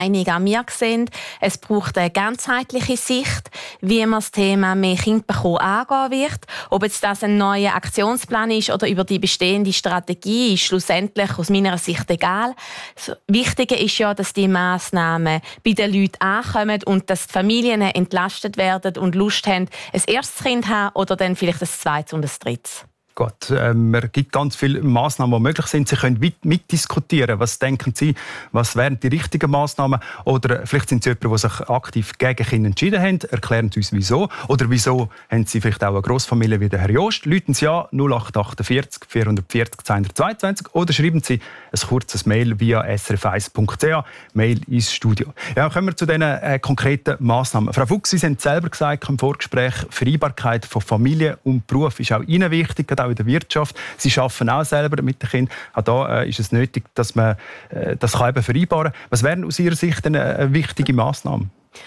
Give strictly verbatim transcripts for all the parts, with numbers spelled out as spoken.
einig an mir sehen. Es braucht eine ganzheitliche Sicht, wie man das Thema mehr Kind bekommen angehen wird. Ob jetzt das ein neuer Aktionsplan ist oder über die bestehende Strategie, ist schlussendlich aus meiner Sicht egal. Das Wichtige ist ja, dass die Massnahmen bei den Leuten ankommen und dass die Familien entlastet werden und Lust haben, ein erstes Kind zu haben oder dann vielleicht ein zweites und ein drittes. Gut, ähm, es gibt ganz viele Massnahmen, die möglich sind. Sie können mit, mitdiskutieren. Was denken Sie, was wären die richtigen Massnahmen? Oder vielleicht sind Sie jemand, der sich aktiv gegen Kinder entschieden hat. Erklären Sie uns, wieso. Oder wieso haben Sie vielleicht auch eine Grossfamilie wie der Herr Jost? Rufen Sie an null acht achtundvierzig vierhundertvierzig zweihundertzweiundzwanzig oder schreiben Sie ein kurzes Mail via s r f eins punkt c h, Mail ins Studio. Ja, kommen wir zu diesen äh, konkreten Massnahmen. Frau Fuchs, Sie haben selber gesagt im Vorgespräch, Vereinbarkeit von Familie und Beruf ist auch Ihnen wichtig, auch in der Wirtschaft. Sie arbeiten auch selber mit den Kindern. Auch da äh, ist es nötig, dass man äh, das kann eben vereinbaren kann. Was wären aus Ihrer Sicht eine, eine wichtige Massnahme?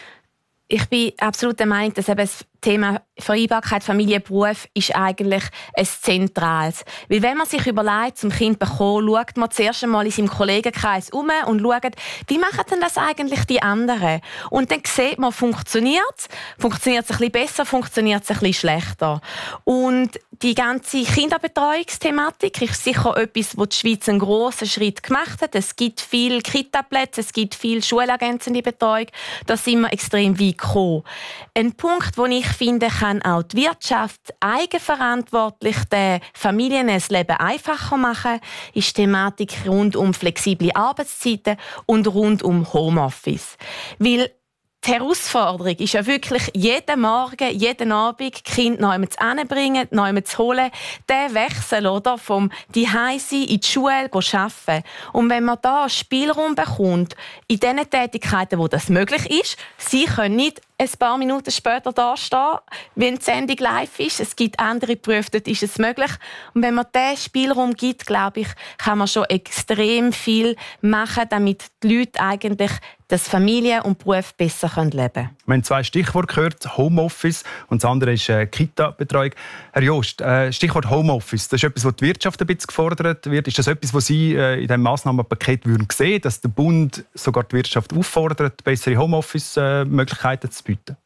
Ich bin absolut der Meinung, dass eben das Thema Vereinbarkeit, Familie, Beruf ist eigentlich ein zentrales. Weil wenn man sich überlegt, zum Kind zu bekommen, schaut man zuerst einmal in seinem Kollegenkreis um und schaut, wie machen denn das eigentlich die anderen? Und dann sieht man, funktioniert es? Funktioniert es ein bisschen besser, funktioniert es ein bisschen schlechter? Und die ganze Kinderbetreuungsthematik ist sicher etwas, wo die Schweiz einen grossen Schritt gemacht hat. Es gibt viele Kita-Plätze, es gibt viel schulergänzende Betreuung. Da sind wir extrem weit gekommen. Ein Punkt, wo ich finde, kann auch die Wirtschaft eigenverantwortlich den Familien das Leben einfacher machen, ist die Thematik rund um flexible Arbeitszeiten und rund um Homeoffice. Weil die Herausforderung ist ja wirklich, jeden Morgen, jeden Abend die Kinder neu hinzubringen, neu zu holen. Der Wechsel oder, vom Zuhause in die Schule arbeiten. Und wenn man da Spielraum bekommt, in den Tätigkeiten, wo das möglich ist, sie können nicht ein paar Minuten später da stehen, wenn die Sendung live ist. Es gibt andere Berufe, dort ist es möglich. Und wenn man diesen Spielraum gibt, glaube ich, kann man schon extrem viel machen, damit die Leute eigentlich das Familie und Beruf besser leben können. Wir haben zwei Stichworte gehört, Homeoffice und das andere ist äh, Kita-Betreuung. Herr Jost, äh, Stichwort Homeoffice, das ist etwas, was die Wirtschaft ein bisschen gefordert wird. Ist das etwas, was Sie äh, in diesem Massnahmenpaket würden sehen, dass der Bund sogar die Wirtschaft auffordert, bessere Homeoffice-Möglichkeiten zu bieten?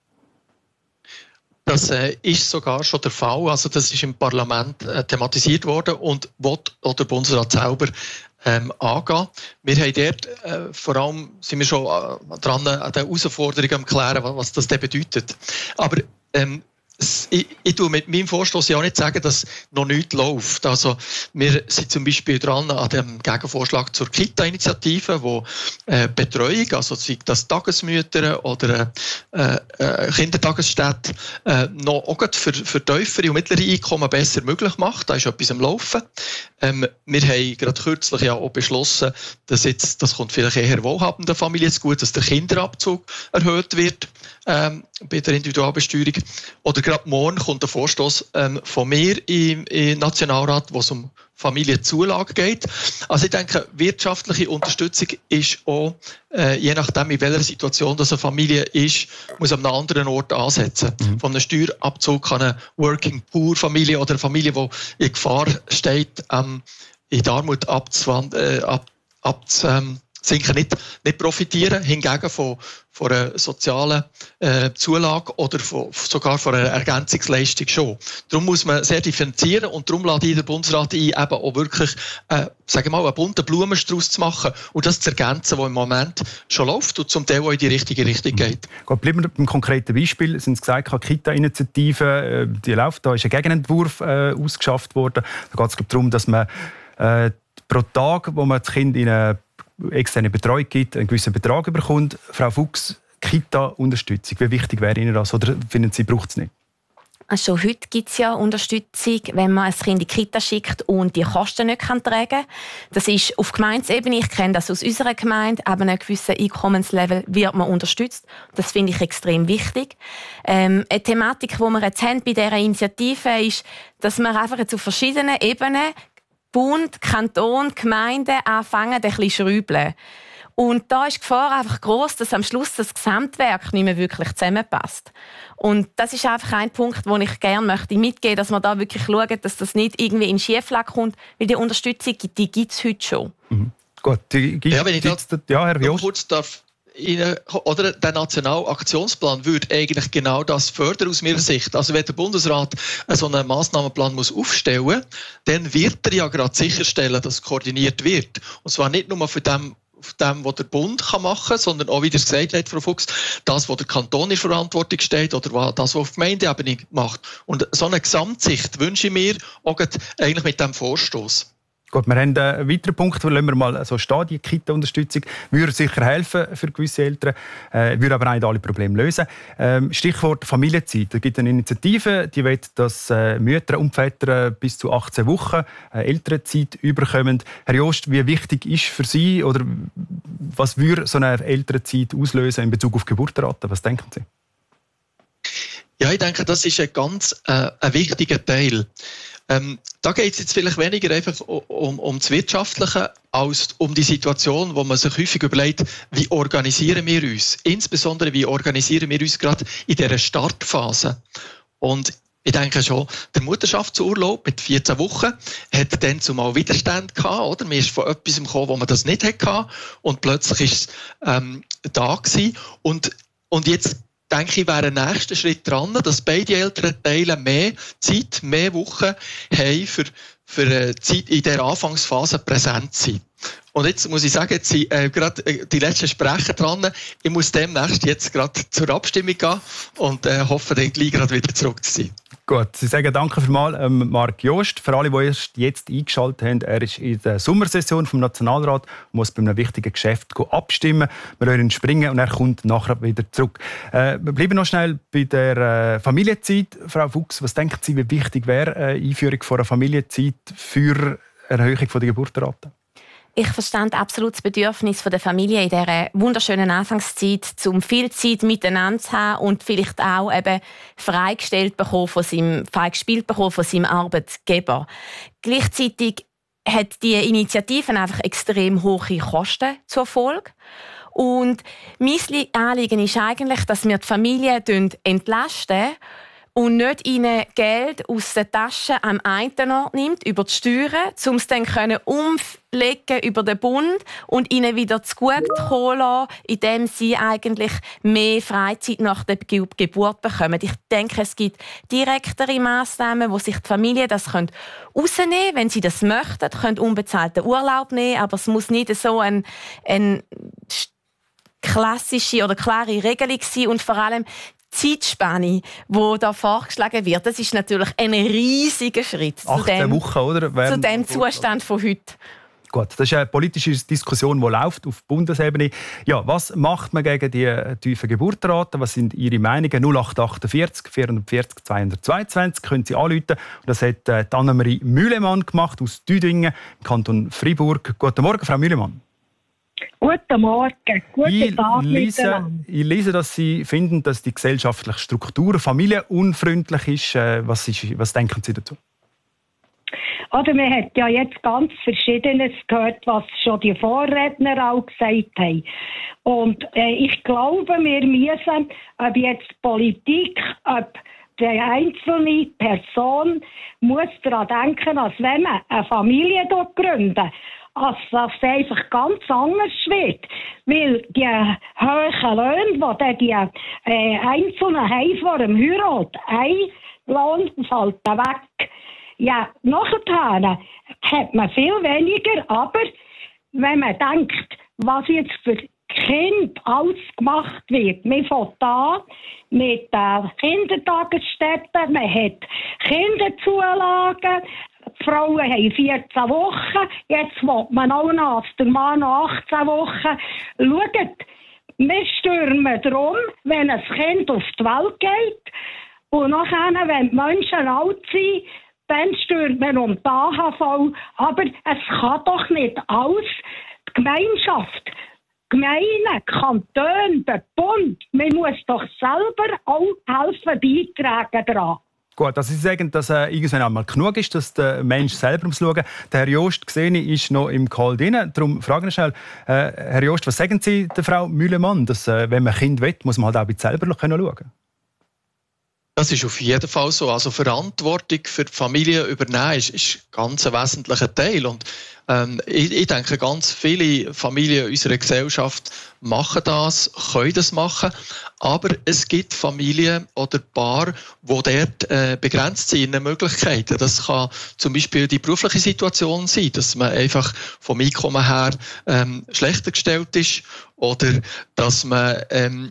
Das äh, ist sogar schon der Fall. Also das ist im Parlament äh, thematisiert worden und will auch der Bundesrat selber ähm, angehen. Wir haben dort, äh, vor allem sind wir schon äh, dran an den Herausforderungen am klären, was, was das denn bedeutet. Aber ähm, Ich, ich tue mit meinem Vorstoß ja auch nicht sagen, dass noch nichts läuft. Also, wir sind zum Beispiel dran an dem Gegenvorschlag zur Kita-Initiative, wo äh, Betreuung, also sei das Tagesmütter oder äh, äh, Kindertagesstätte, äh, noch auch für, für tiefere und mittlere Einkommen besser möglich macht. Da ist etwas am Laufen. Ähm, wir haben gerade kürzlich ja auch beschlossen, dass jetzt, das kommt vielleicht eher wohlhabenden Familien zu gut, dass der Kinderabzug erhöht wird ähm, bei der Individualbesteuerung. Oder gerade morgen kommt ein Vorstoß ähm, von mir im, im Nationalrat, wo es um Familienzulage geht. Also ich denke, wirtschaftliche Unterstützung ist auch, äh, je nachdem, in welcher Situation das eine Familie ist, muss an einem anderen Ort ansetzen. Mhm. Von einem Steuerabzug kann eine Working-Poor-Familie oder eine Familie, die in Gefahr steht, ähm, in die Armut abzuwandern, äh, ab, ab, ähm, sinken, nicht, nicht profitieren, hingegen von, von einer sozialen äh, Zulage oder von, sogar von einer Ergänzungsleistung schon. Darum muss man sehr differenzieren und darum lade ich den Bundesrat ein, eben auch wirklich äh, sagen wir mal, einen bunten Blumenstrauß zu machen und das zu ergänzen, was im Moment schon läuft und zum Teil auch in die richtige Richtung geht. Gut, bleiben wir beim konkreten Beispiel. Sie haben gesagt, die Kita-Initiative, die läuft, da ist ein Gegenentwurf äh, ausgeschafft worden. Da geht es darum, dass man äh, pro Tag, wo man das Kind in eine externe Betreuung gibt, einen gewissen Betrag bekommt. Frau Fuchs, Kita-Unterstützung, wie wichtig wäre Ihnen das? Oder finden Sie, braucht es nicht? Also heute gibt es ja Unterstützung, wenn man ein Kind in die Kita schickt und die Kosten nicht tragen kann. Das ist auf Gemeindeebene, ich kenne das aus unserer Gemeinde, aber einem gewissen Einkommenslevel wird man unterstützt. Das finde ich extrem wichtig. Ähm, eine Thematik, die wir jetzt haben bei dieser Initiative ist, dass wir einfach jetzt auf verschiedenen Ebenen Bund, Kanton, Gemeinden anfangen, ein bisschen zu schrauben. Und da ist die Gefahr einfach gross, dass am Schluss das Gesamtwerk nicht mehr wirklich zusammenpasst. Und das ist einfach ein Punkt, den ich gerne möchte mitgeben, dass man da wirklich schaut, dass das nicht irgendwie in Schieflage kommt, weil die Unterstützung, die gibt es heute schon. Mhm. Gut, die gibt ja, wenn ich da, ja, Herr Jost. Kurz darf in, oder der nationale Aktionsplan würde eigentlich genau das fördern aus meiner Sicht. Also wenn der Bundesrat so einen Massnahmenplan muss aufstellen muss, dann wird er ja gerade sicherstellen, dass es koordiniert wird. Und zwar nicht nur für dem, auf dem, was der Bund machen kann, sondern auch, wie ihr gesagt habt, Frau Fuchs, das, was der Kanton in Verantwortung steht oder das, was auf Gemeindeebene macht. Und so eine Gesamtsicht wünsche ich mir auch eigentlich mit diesem Vorstoß. Gut, wir haben einen weiteren Punkt, lassen wir mal so stehen, die Kita-Unterstützung. Würde sicher helfen für gewisse Eltern, äh, würde aber auch nicht alle Probleme lösen. Ähm, Stichwort Familienzeit. Da gibt es eine Initiative, die will, dass äh, Mütter und Väter bis zu achtzehn Wochen äh, Elternzeit überkommen. Herr Jost, wie wichtig ist für Sie oder was würde so eine Elternzeit auslösen in Bezug auf Geburtenrate? Was denken Sie? Ja, ich denke, das ist ein ganz äh, ein wichtiger Teil. Ähm, da geht es jetzt vielleicht weniger einfach um, um das Wirtschaftliche als um die Situation, wo man sich häufig überlegt, wie organisieren wir uns? Insbesondere, wie organisieren wir uns gerade in dieser Startphase? Und ich denke schon, der Mutterschaftsurlaub mit vierzehn Wochen hat dann zumal Widerstand gehabt, oder? Man ist von etwas gekommen, wo man das nicht hatte, und plötzlich ist es ähm, da gewesen. Und, und jetzt denke ich, wäre ein nächster Schritt dran, dass beide Elternteile mehr Zeit, mehr Wochen haben, für, für eine Zeit in dieser Anfangsphase präsent zu sein. Und jetzt muss ich sagen, jetzt sind äh, gerade äh, die letzten Sprecher dran. Ich muss demnächst jetzt gerade zur Abstimmung gehen und äh, hoffe, dann gleich gerade wieder zurück zu sein. Gut, Sie sagen danke vielmals ähm, Marc Jost. Für alle, die erst jetzt eingeschaltet haben, er ist in der Sommersession vom Nationalrat und muss bei einem wichtigen Geschäft abstimmen. Wir lassen ihn springen und er kommt nachher wieder zurück. Äh, wir bleiben noch schnell bei der äh, Familienzeit. Frau Fuchs, was denken Sie, wie wichtig wäre eine Einführung von einer Familienzeit für eine Erhöhung der Geburtenrate? Ich verstand absolut das Bedürfnis der Familie in dieser wunderschönen Anfangszeit, um viel Zeit miteinander zu haben und vielleicht auch eben freigestellt bekommen von seinem, freigespielt bekommen von seinem Arbeitgeber. Gleichzeitig hat die Initiative einfach extrem hohe Kosten zur Folge. Und mein Anliegen ist eigentlich, dass wir die Familie entlasten und nicht ihnen Geld aus der Tasche am einen Ort nimmt, über die Steuern, um es dann umlegen über den Bund und ihnen wieder zugute kommen lassen, indem sie eigentlich mehr Freizeit nach der Geburt bekommen. Ich denke, es gibt direktere Massnahmen, wo sich die Familie das rausnehmen können, wenn sie das möchten, können unbezahlten Urlaub nehmen, aber es muss nicht so ein, ein klassische oder klare Regelung sein und vor allem Zeitspanne, die da vorgeschlagen wird, das ist natürlich ein riesiger Schritt zu dem, Wochen, oder? zu dem Zustand von heute. Gut, das ist eine politische Diskussion, die läuft auf Bundesebene. Ja, was macht man gegen die tiefen Geburtenraten? Was sind Ihre Meinungen? null acht vierundachtzig vierundvierzig zweihundertzweiundzwanzig können Sie anrufen. Das hat Annemarie Mühlemann gemacht aus Düdingen im Kanton Freiburg. Guten Morgen, Frau Mühlemann. Guten Morgen, guten ich Tag lese, miteinander. Ich lese, dass Sie finden, dass die gesellschaftliche Struktur familienunfreundlich ist. Was, ist, was denken Sie dazu? Oder man hat ja jetzt ganz Verschiedenes gehört, was schon die Vorredner auch gesagt haben. Und äh, ich glaube, wir müssen, ob jetzt Politik, ob die einzelne Person, muss daran denken, als wenn man eine Familie dort gründet, als das einfach ganz anders wird. Weil die hohen Löhne, die die äh, Einzelnen haben vor dem Heirat, ein Lohn fällt weg. Ja, nachher hat man viel weniger, aber wenn man denkt, was jetzt für Kind alles gemacht wird, man fängt da mit den Kindertagesstätten, man hat Kinderzulagen, die Frauen haben vierzehn Wochen, jetzt will man auch noch, der Mann noch achtzehn Wochen. Schaut, wir stürmen darum, wenn ein Kind auf die Welt geht und nachher, wenn die Menschen alt sind, dann stürmt man um die A H V. Aber es kann doch nicht alles. Die Gemeinschaft, Gemeinden, Kantone, der Bund, man muss doch selber auch helfen, beitragen daran. Gut, dass Sie sagen, dass äh, irgendwann einmal genug ist, dass der Mensch selber muss schauen. Der Herr Jost, gesehen, ist noch im Call drin. Darum frage ich schnell, äh, Herr Jost, was sagen Sie der Frau Mühlemann, dass äh, wenn man Kind will, muss man halt auch ein bisschen selber schauen können? Das ist auf jeden Fall so. Also Verantwortung für die Familie übernehmen ist, ist ganz ein wesentlicher Teil. Und ähm, ich, ich denke, ganz viele Familien unserer Gesellschaft machen das, können das machen. Aber es gibt Familien oder Paare, die dort äh, begrenzt sind in den Möglichkeiten. Das kann zum Beispiel die berufliche Situation sein, dass man einfach vom Einkommen her ähm, schlechter gestellt ist oder dass man ähm,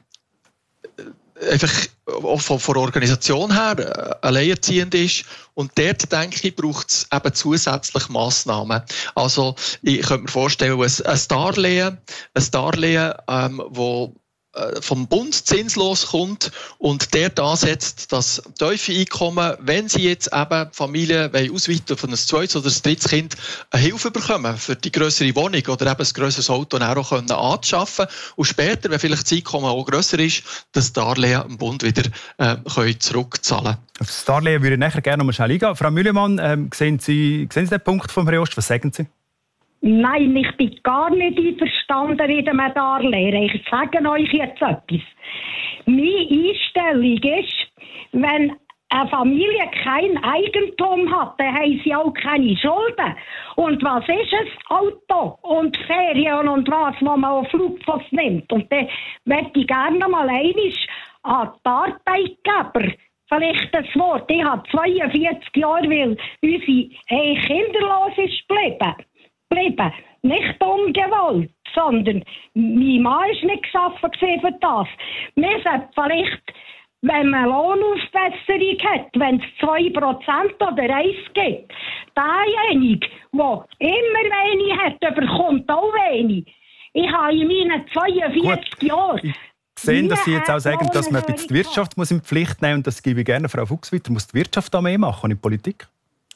einfach auch von der Organisation her alleinerziehend ist. Und dort, denke ich, braucht es eben zusätzlich Massnahmen. Also, ich könnte mir vorstellen, ein Darlehen, ein Darlehen, ähm, wo vom Bund zinslos kommt und der ansetzt, dass tiefe Einkommen, wenn sie jetzt eben Familien ausweiten von ein zweites oder ein drittes Kind, eine Hilfe bekommen für die grössere Wohnung oder eben ein grösseres Auto auch können anschaffen und später, wenn vielleicht das Einkommen auch grösser ist, das Darlehen am Bund wieder äh, können zurückzahlen. Auf das Darlehen würde ich nachher gerne noch mal schnell eingehen. Frau Müllemann, ähm, sehen Sie, sehen Sie den Punkt von Herrn Jost? Was sagen Sie? Nein, ich bin gar nicht einverstanden mit dem Darlehen. Ich sage euch jetzt etwas. Meine Einstellung ist, wenn eine Familie kein Eigentum hat, dann haben sie auch keine Schulden. Und was ist es? Auto und Ferien und was, wo man auf Flugpass nimmt. Und dann möchte ich gerne mal einmal an die Arbeitgeber vielleicht das Wort. Ich habe zweiundvierzig Jahre, weil unsere Ehe kinderlos ist geblieben. Bleiben. Nicht ungewollt, sondern mein Mann war nicht geschaffen für das. Wir sollten vielleicht, wenn man Lohnaufbesserung hat, wenn es zwei Prozent oder eins gibt, derjenige, der immer wenig hat, bekommt auch wenig. Ich habe in meinen zweiundvierzig Jahren... Sehen, dass Sie jetzt auch sagen, dass man die Wirtschaft muss in die Pflicht nehmen muss, und das gebe ich gerne Frau Fuchs weiter. Muss die Wirtschaft da mehr machen und die Politik?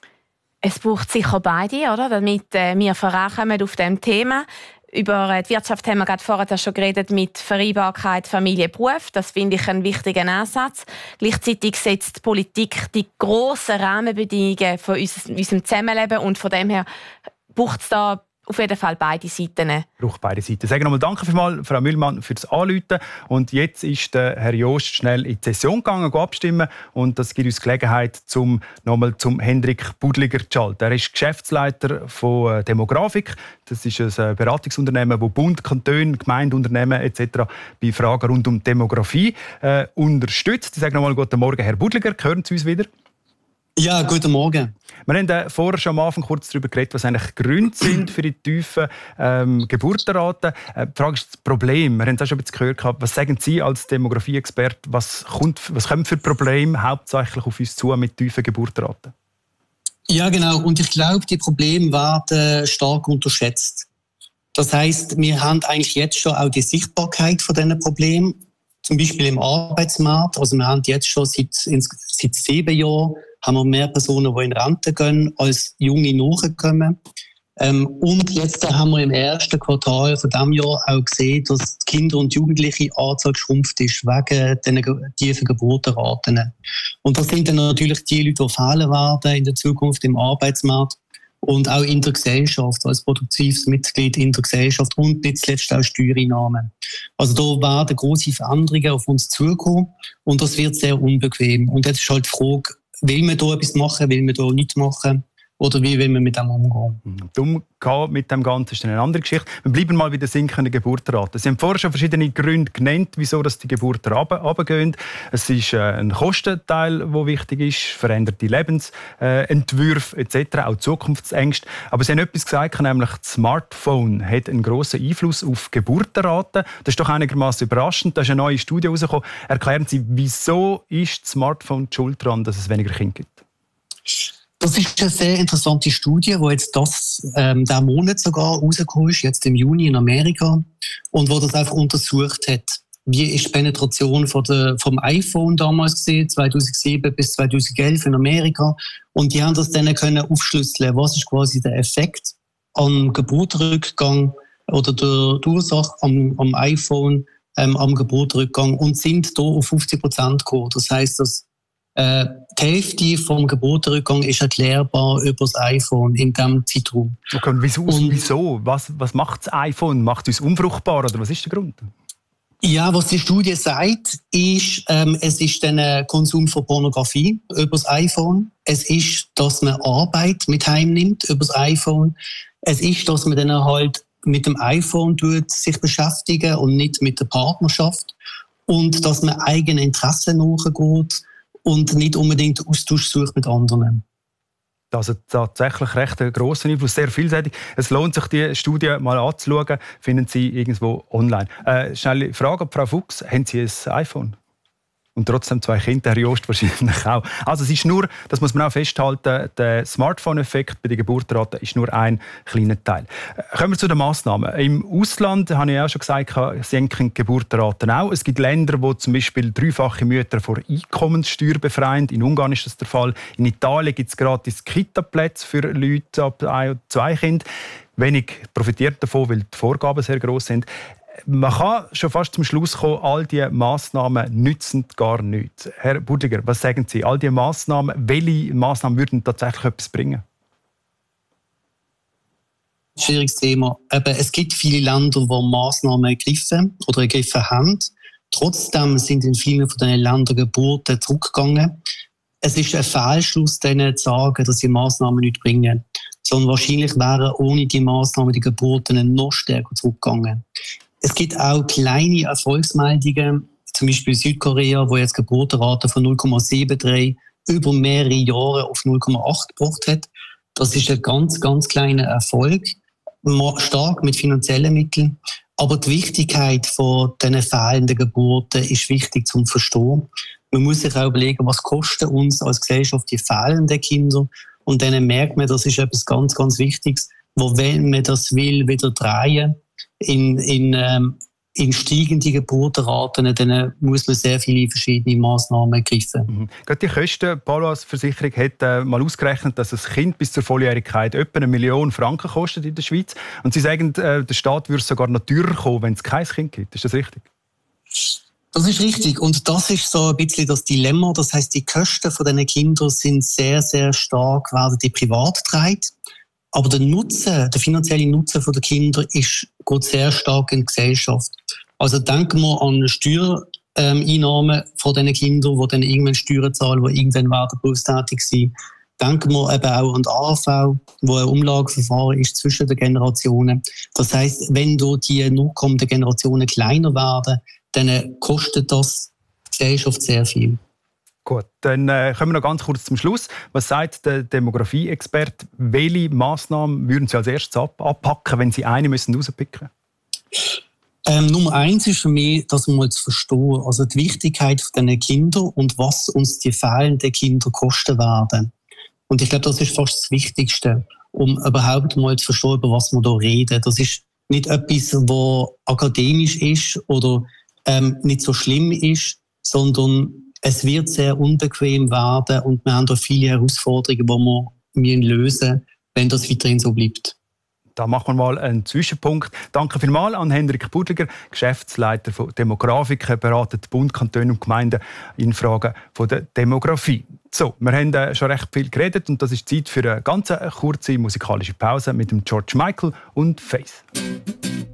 Es braucht sicher beide, oder? Damit äh, wir vorankommen auf diesem Thema. Über äh, die Wirtschaft haben wir gerade vorher schon geredet mit Vereinbarkeit Familie Beruf. Das finde ich einen wichtigen Ansatz. Gleichzeitig setzt die Politik die grossen Rahmenbedingungen von uns, unserem Zusammenleben, und von dem her braucht es da auf jeden Fall beide Seiten. Braucht beide Seiten. Sagen nochmal danke vielmals, Frau Mühlmann, für das Anrufen. Und jetzt ist der Herr Jost schnell in die Session gegangen, abstimmen. Und das gibt uns Gelegenheit, zum, nochmal zum Hendrik Budliger zu schalten. Er ist Geschäftsleiter von Demografik. Das ist ein Beratungsunternehmen, das Bund, Kantone, Gemeinden, Unternehmen et cetera bei Fragen rund um Demografie äh, unterstützt. Ich sage nochmal guten Morgen, Herr Budliger. Hören Sie uns wieder? Ja, guten Morgen. Wir haben vorher schon am Anfang kurz darüber geredet, was eigentlich Gründe sind für die tiefen ähm, Geburtenraten. Äh, die Frage ist das Problem. Wir haben es auch schon ein bisschen gehört. Was sagen Sie als Demografie-Experte? Was, kommt, was kommen für Probleme hauptsächlich auf uns zu mit tiefen Geburtenraten? Ja, genau. Und ich glaube, die Probleme werden stark unterschätzt. Das heisst, wir haben eigentlich jetzt schon auch die Sichtbarkeit von diesen Problemen. Zum Beispiel im Arbeitsmarkt. Also wir haben jetzt schon seit, seit sieben Jahren haben wir mehr Personen, die in Rente gehen, als Junge nachkommen. Ähm, und jetzt haben wir im ersten Quartal von diesem Jahr auch gesehen, dass die Kinder- und jugendliche Anzahl geschrumpft ist wegen diesen tiefen Geburtenraten. Und das sind dann natürlich die Leute, die fehlen werden in der Zukunft im Arbeitsmarkt und auch in der Gesellschaft, als produktives Mitglied in der Gesellschaft und nicht zuletzt auch Steuereinnahmen. Also da werden grosse Veränderungen auf uns zukommen und das wird sehr unbequem. Und jetzt ist halt die Frage, will man da etwas machen, will man da nichts machen? Oder wie will man mit dem umgehen? Die Umgehen mit dem Ganzen ist eine andere Geschichte. Wir bleiben mal bei der sinkenden Geburtenrate. Sie haben vorher schon verschiedene Gründe genannt, wieso die Geburten runtergehen. Es ist ein Kostenteil, der wichtig ist, veränderte Lebensentwürfe et cetera, auch Zukunftsängste. Aber Sie haben etwas gesagt, nämlich das Smartphone hat einen grossen Einfluss auf Geburtenraten. Das ist doch einigermaßen überraschend. Da ist eine neue Studie herausgekommen. Erklären Sie, wieso ist das Smartphone die Schuld daran, dass es weniger Kinder gibt? Das ist eine sehr interessante Studie, die jetzt das, ähm, diesen Monat sogar rausgekommen ist, jetzt im Juni in Amerika, und wo das einfach untersucht hat. Wie ist die Penetration von der, vom iPhone damals gesehen, zweitausendsieben bis zweitausendelf in Amerika? Und die haben das dann können aufschlüsseln, was ist quasi der Effekt am Geburtenrückgang oder der, der Ursache am, am iPhone, ähm, am Geburtenrückgang, und sind da auf fünfzig Prozent gekommen. Das heisst, dass Äh, die Hälfte vom Geburtenrückgang ist erklärbar über das iPhone in diesem Zeitraum. Okay, und wieso? Und wieso? Was, was macht das iPhone? Macht es uns unfruchtbar oder was ist der Grund? Ja, was die Studie sagt, ist, ähm, es ist der Konsum von Pornografie über das iPhone. Es ist, dass man Arbeit mit heimnimmt über das iPhone. Es ist, dass man dann halt mit dem iPhone tut, sich beschäftigen und nicht mit der Partnerschaft. Und dass man eigene Interessen nachgeht und nicht unbedingt Austausch sucht mit anderen. Also tatsächlich recht ein grosser Einfluss, sehr vielseitig. Es lohnt sich, die Studie mal anzuschauen. Finden Sie irgendwo online. Äh, schnelle Frage, Frau Fuchs, haben Sie ein iPhone? Und trotzdem zwei Kinder, Herr Jost wahrscheinlich auch. Also es ist nur, das muss man auch festhalten, der Smartphone-Effekt bei der Geburtenrate ist nur ein kleiner Teil. Kommen wir zu den Massnahmen. Im Ausland, habe ich ja schon gesagt, senken die Geburtenraten auch. Es gibt Länder, wo zum Beispiel dreifache Mütter vor Einkommenssteuer befreien. In Ungarn ist das der Fall. In Italien gibt es gratis Kita-Plätze für Leute ab ein oder zwei Kindern. Wenig profitiert davon, weil die Vorgaben sehr gross sind. Man kann schon fast zum Schluss kommen, all diese Massnahmen nützen gar nichts. Herr Budliger, was sagen Sie? All diese Massnahmen, welche Massnahmen würden tatsächlich etwas bringen? Schwieriges Thema. Eben, es gibt viele Länder, die Massnahmen ergriffen oder ergriffen haben. Trotzdem sind in vielen von diesen Ländern Geburten zurückgegangen. Es ist ein Fehlschluss, denen zu sagen, dass die Massnahmen nichts bringen. Sondern wahrscheinlich wären ohne die Massnahmen die Geburten noch stärker zurückgegangen. Es gibt auch kleine Erfolgsmeldungen, zum Beispiel Südkorea, wo jetzt Geburtenrate von null Komma dreiundsiebzig über mehrere Jahre auf null Komma acht gebracht hat. Das ist ein ganz, ganz kleiner Erfolg, stark mit finanziellen Mitteln. Aber die Wichtigkeit von diesen fehlenden Geburten ist wichtig zum Verstehen. Man muss sich auch überlegen, was kosten uns als Gesellschaft die fehlenden Kinder. Und dann merkt man, das ist etwas ganz, ganz Wichtiges, wo, wenn man das will, wieder drehen in, in, ähm, in steigende Geburtenraten, dann muss man sehr viele verschiedene Massnahmen ergreifen. Mhm. Gerade die Kosten, Palos Versicherung hat äh, mal ausgerechnet, dass ein Kind bis zur Volljährigkeit etwa eine Million Franken kostet in der Schweiz. Und Sie sagen, äh, der Staat würde sogar noch teurer kommen, wenn es kein Kind gibt. Ist das richtig? Das ist richtig. Und das ist so ein bisschen das Dilemma. Das heisst, die Kosten von diesen Kindern sind sehr, sehr stark, werden die privat getragen. Aber der Nutzen, der finanzielle Nutzen der Kinder ist, geht sehr stark in die Gesellschaft. Also denken wir an Steuereinnahmen von diesen Kindern, die dann irgendwann Steuern zahlen, die irgendwann werden berufstätig sind. Denken wir eben auch an die A H V, wo ein Umlageverfahren ist zwischen den Generationen. Das heisst, wenn dort die nachkommenden Generationen kleiner werden, dann kostet das die Gesellschaft sehr viel. Gut, dann äh, kommen wir noch ganz kurz zum Schluss. Was sagt der Demografie-Experte? Welche Massnahmen würden Sie als erstes ab abpacken, wenn Sie eine müssen rauspicken müssen? Ähm, Nummer eins ist für mich, das mal zu verstehen, also die Wichtigkeit dieser Kinder und was uns die fehlenden Kinder kosten werden. Und ich glaube, das ist fast das Wichtigste, um überhaupt mal zu verstehen, über was wir hier reden. Das ist nicht etwas, was akademisch ist oder ähm, nicht so schlimm ist, sondern es wird sehr unbequem werden und wir haben da viele Herausforderungen, die wir lösen müssen, wenn das weiterhin so bleibt. Da machen wir mal einen Zwischenpunkt. Danke vielmals an Hendrik Budliger, Geschäftsleiter von Demografiken, beratet Bund, Kantone und Gemeinden in Fragen der Demografie. So, wir haben schon recht viel geredet und das ist Zeit für eine ganz kurze musikalische Pause mit dem George Michael und Faith.